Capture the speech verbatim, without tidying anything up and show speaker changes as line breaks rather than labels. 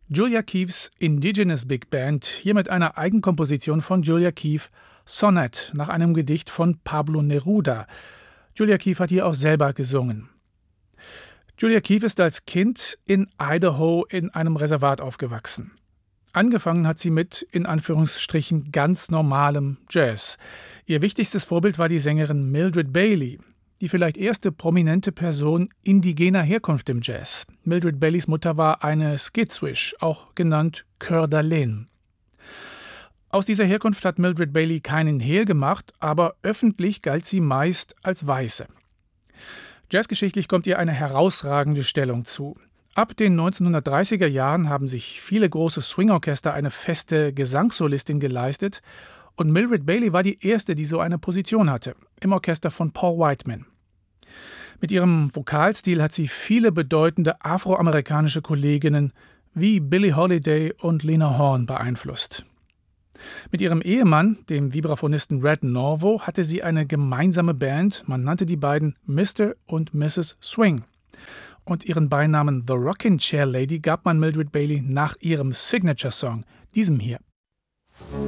Julia Keefes Indigenous Big Band, hier mit einer Eigenkomposition von Julia Keefe, Sonnet, nach einem Gedicht von Pablo Neruda. Julia Keefe hat hier auch selber gesungen. Julia Keefe ist als Kind in Idaho in einem Reservat aufgewachsen. Angefangen hat sie mit, in Anführungsstrichen, ganz normalem Jazz. Ihr wichtigstes Vorbild war die Sängerin Mildred Bailey, die vielleicht erste prominente Person indigener Herkunft im Jazz. Mildred Baileys Mutter war eine Skid-Swish, auch genannt Coeur d'Alene. Aus dieser Herkunft hat Mildred Bailey keinen Hehl gemacht, aber öffentlich galt sie meist als Weiße. Jazzgeschichtlich kommt ihr eine herausragende Stellung zu. Ab den neunzehnhundertdreißiger Jahren haben sich viele große Swingorchester eine feste Gesangssolistin geleistet und Mildred Bailey war die erste, die so eine Position hatte, im Orchester von Paul Whiteman. Mit ihrem Vokalstil hat sie viele bedeutende afroamerikanische Kolleginnen wie Billie Holiday und Lena Horne beeinflusst. Mit ihrem Ehemann, dem Vibraphonisten Red Norvo, hatte sie eine gemeinsame Band, man nannte die beiden Mister und Misses Swing. Und ihren Beinamen The Rockin' Chair Lady gab man Mildred Bailey nach ihrem Signature-Song, diesem hier.